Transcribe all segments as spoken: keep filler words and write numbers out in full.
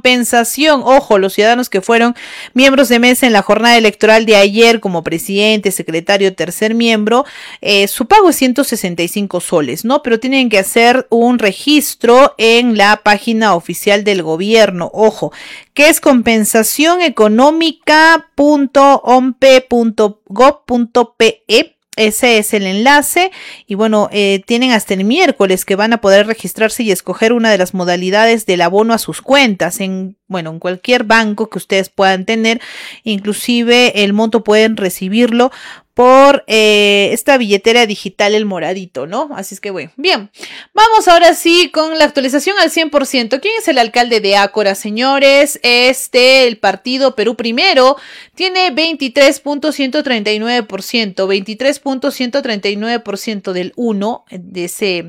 compensación. Ojo, los ciudadanos que fueron miembros de mesa en la jornada electoral de ayer como presidente, secretario, tercer miembro, eh, su pago es ciento sesenta y cinco soles, ¿no? Pero tienen que hacer un registro en la página oficial del gobierno. Ojo, que es compensación económica punto ompe punto gob punto pe. Ese es el enlace y bueno, eh, tienen hasta el miércoles que van a poder registrarse y escoger una de las modalidades del abono a sus cuentas en, bueno, en cualquier banco que ustedes puedan tener, inclusive el monto pueden recibirlo por eh, esta billetera digital, el moradito, ¿no? Así es que bueno, bien, vamos ahora sí con la actualización al cien por ciento. ¿Quién es el alcalde de Ácora, señores? Este, el partido Perú Primero, tiene veintitrés punto ciento treinta y nueve por ciento, veintitrés punto ciento treinta y nueve por ciento del uno, de ese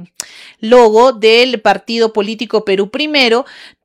logo del partido político Perú Primero.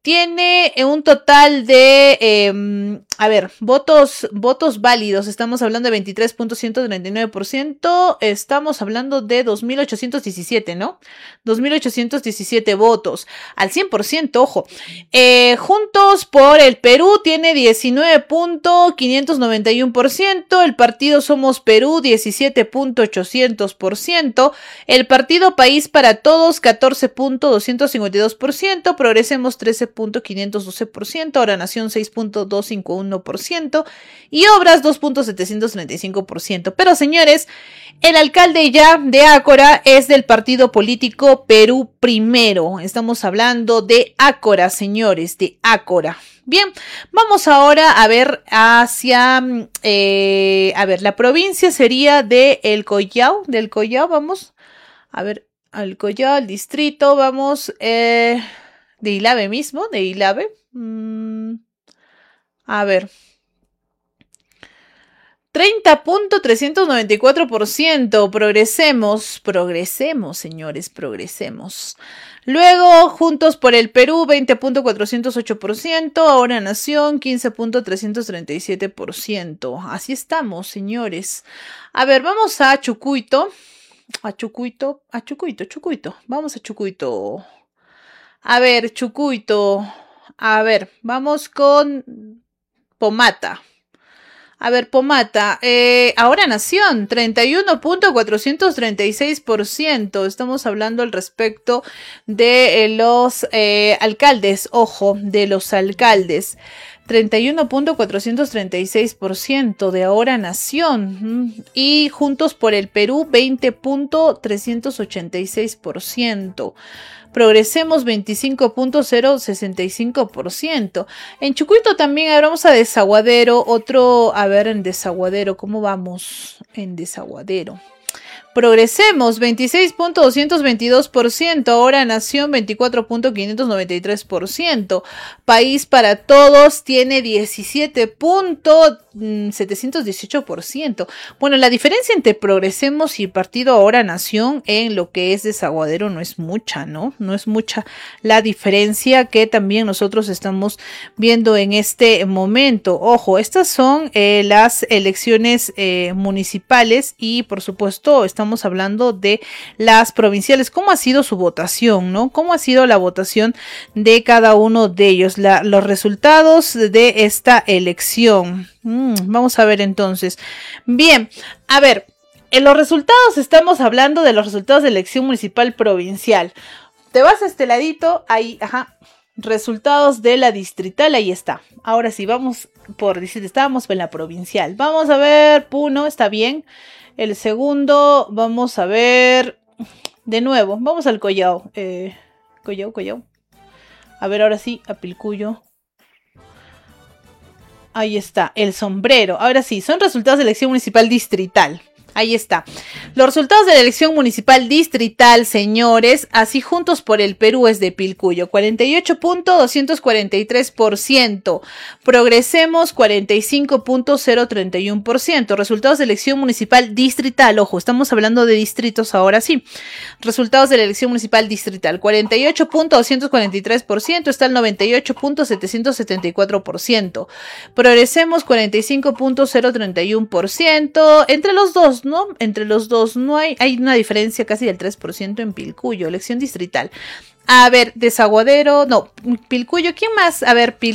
Tiene un total de, eh, a ver, votos, votos válidos. Estamos hablando de veintitrés punto ciento treinta y nueve por ciento. Estamos hablando de dos mil ochocientos diecisiete, ¿no? dos mil ochocientos diecisiete votos. Al cien por ciento, ojo. Eh, Juntos por el Perú tiene diecinueve punto quinientos noventa y uno por ciento. El partido Somos Perú, diecisiete punto ochocientos por ciento. El partido País para Todos, catorce punto doscientos cincuenta y dos por ciento. Progresemos, trece punto quinientos doce por ciento, Ahora Nación seis punto doscientos cincuenta y uno por ciento y Obras dos punto setecientos treinta y cinco por ciento. Pero señores, el alcalde ya de Ácora es del partido político Perú Primero. Estamos hablando de Ácora, señores, de Ácora. Bien, vamos ahora a ver hacia, eh, a ver, la provincia sería de El Collao, del Collao, vamos, a ver, al Collao, al distrito, vamos, eh... de Ilave mismo, de Ilave. Mm, a ver. treinta punto trescientos noventa y cuatro por ciento. Progresemos, progresemos, señores, progresemos. Luego, Juntos por el Perú, veinte punto cuatrocientos ocho por ciento. Ahora Nación, quince punto trescientos treinta y siete por ciento. Así estamos, señores. A ver, vamos a Chucuito. A Chucuito, a Chucuito, Chucuito. Vamos a Chucuito. A ver, Chucuito. A ver, vamos con Pomata. A ver, Pomata. Eh, ahora Nación, treinta y uno punto cuatrocientos treinta y seis por ciento. Estamos hablando al respecto de los eh, alcaldes. Ojo, de los alcaldes. treinta y uno punto cuatrocientos treinta y seis por ciento de Ahora Nación. Y Juntos por el Perú, veinte punto trescientos ochenta y seis por ciento. Progresemos, veinticinco punto cero sesenta y cinco por ciento. En Chucuito también, ahora vamos a Desaguadero. Otro, a ver, en Desaguadero, ¿cómo vamos en Desaguadero? Progresemos, veintiséis punto doscientos veintidós por ciento. Ahora Nación, veinticuatro punto quinientos noventa y tres por ciento. País para Todos tiene diecisiete punto setecientos dieciocho por ciento. Bueno, la diferencia entre Progresemos y Partido Ahora Nación en lo que es Desaguadero no es mucha, ¿no? No es mucha la diferencia que también nosotros estamos viendo en este momento. Ojo, estas son eh, las elecciones eh, municipales y por supuesto estamos Estamos hablando de las provinciales. ¿Cómo ha sido su votación, no? ¿Cómo ha sido la votación de cada uno de ellos? La, los resultados de esta elección. Mm, vamos a ver entonces. Bien, a ver, en los resultados estamos hablando de los resultados de elección municipal provincial. Te vas a este ladito, ahí, ajá. Resultados de la distrital, ahí está. Ahora sí, vamos por distrito. Estábamos en la provincial. Vamos a ver, Puno, está bien. El segundo, vamos a ver, de nuevo, vamos al Collao, eh, Collao, Collao, a ver ahora sí, a Pilcuyo, ahí está, el Sombrero, ahora sí, son resultados de elección municipal distrital. Ahí está. Los resultados de la elección municipal distrital, señores, así Juntos por el Perú es de Pilcuyo, cuarenta y ocho punto doscientos cuarenta y tres por ciento. Progresemos, cuarenta y cinco punto cero treinta y uno por ciento. Resultados de elección municipal distrital, ojo, estamos hablando de distritos ahora sí. Resultados de la elección municipal distrital, cuarenta y ocho punto doscientos cuarenta y tres por ciento, está el noventa y ocho punto setecientos setenta y cuatro por ciento. Progresemos, cuarenta y cinco punto cero treinta y uno por ciento. Entre los dos, ¿no? Entre los dos no hay, hay una diferencia casi del tres por ciento en Pilcuyo, elección distrital. A ver, Desaguadero, no, Pilcuyo, ¿quién más? A ver, Pilcuyo.